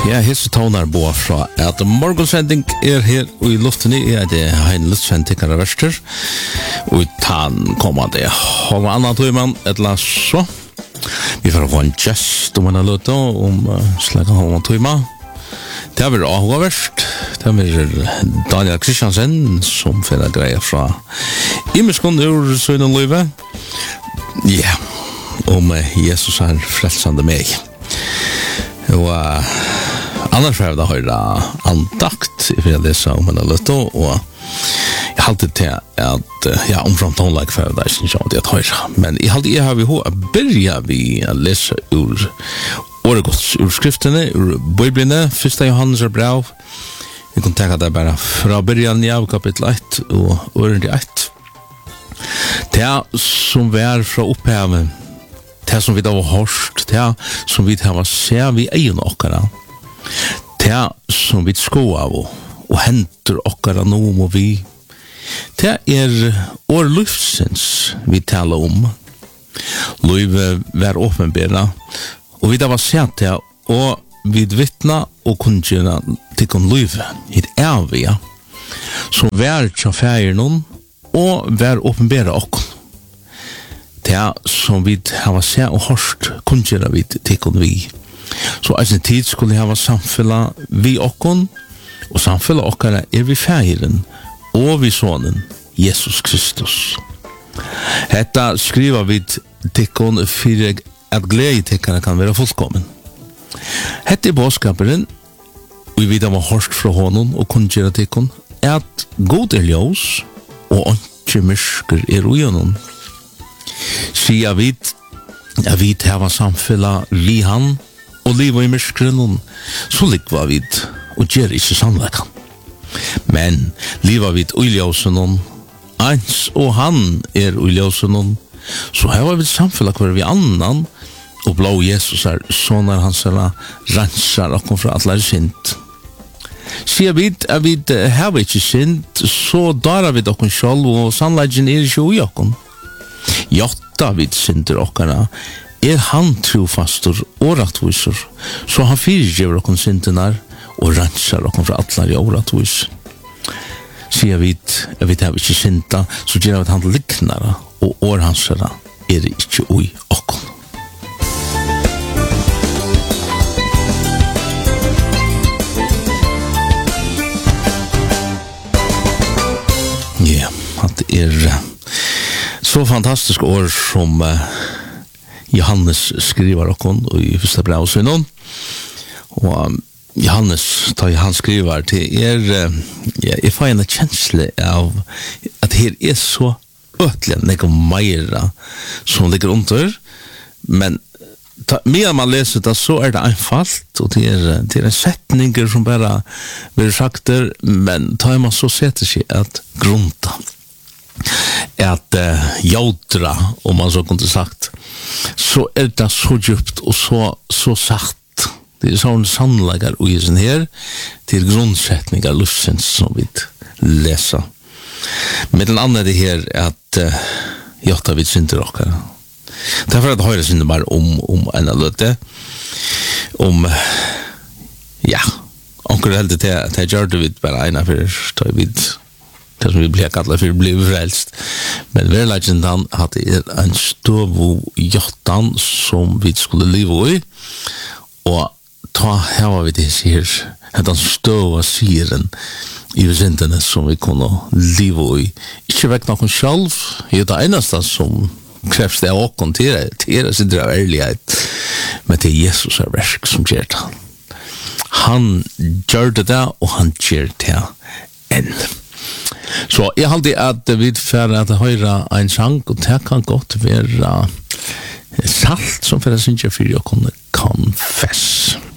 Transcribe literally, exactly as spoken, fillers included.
Ja, hese tonar bo fra at morgonsending er her og i luften er det hein luftsending av verster og tan kommer det og annan tøyman et la så vi får få en gest om en løte om slag av en tøyman det er vel også verst det er Daniel Kristiansen som finner greier fra Immerskund ur Søyden Løyve ja om Jesus er frelsande meg og uh, annars får jeg da høre andakt for jeg leser om henne litt og jeg halte til at ja, omfram tonlag får jeg da ikke sånn at høre men jeg halte jeg har vi hva begynner vi å lese ur åregods ur skriftene ur Bibelene, første Johannes er brev vi kan tenke det bare fra begynnelsen av kapittel ett og årende ett det som vi er fra opphavet det som vi da var hørst, det som vi da var ser vi egen okkara, det som vi sko av og, og henter okkara noe må vi, det er år livsens vi taler om. Løyve var åpenbæra, og vi da var sett det, og vi vittna og kunngjøna til kun løyve, hit er vi, som var tja færen og var åpenbæra okkur. Det som vi har sett og hørt kunngjøra vi til kun vi. Så altså tid skulle hava samfella vi okkon, og samfella okkara er vi færen, og vi sonen, Jesus Kristus. Hetta skriva vi tikkon fyrir at glede tikkene kan være fullkommen. Hetta er bådskaperen, og vi da var hørt fra honom og kunngjøra tikkon, er at god er ljós, og ikke mysker er ugenom. Sia vit, ja vit hava samfella vi han, og liva i myskren, så likva vid og gjer ikkje sannleikan. Men liva vid uljausen, eins og han er uljausen, så hava vid samfella hver vi annan, og blå Jesus er sonar hans er ransar okkom fra atlar sint. Sia vid, ja vid hava ikkje sint, så dara vid okkom sjálv, og sannleiken er ikkje ui okkom. Jotta vid synder okkara, er han trofastor og rattvisor, så han fyrirgever okkom syndenar og ransar okkom fra atlar i oratvis. Sier vi at vi har ikke synda, så gjør vi at han liknara, og århansara er ikke ui okkom. Ja, at det er så fantastisk år som uh, Johannes skriver okkom i første brev og noen. Og um, Johannes, da han skriver til er, uh, ja, jeg får en kjensle av at her er så øtelig nek meira som ligger under, men ta, mer man leser det, så er det einfalt, og det er, det er setninger som bare blir sagt der, men tar man så setter seg at grunta at uh, jodra, om man så kunne sagt, så er det så djupt og så, så sagt. Det er sånne sannleggere og i sin her til grunnsetninger luftsens som vi leser. Men den andre er det her at uh, jodra vi synder okkara. Derfor er det høyre synder bare om, om en av løte, om uh, ja, onker heldig til at jeg gjør det vidt bare ena for det vidt det som vi ble kallet for ble frelst. Men verleggen han hadde en støv og jottan som vi skulle leve i, og ta her var vi det sier, at han støv og sieren i syndene som vi kunne leve i. Ikke vekk noen selv, det er det eneste som krevs det av åkken til det, til det synder av ærlighet, men det er Jesus er versk som gjør det. Han gjør det der, og han gjør det enn. Så jeg halte at vi får at høyre en sang, og det kan godt være salt som for jeg synes jeg for å kunne confess.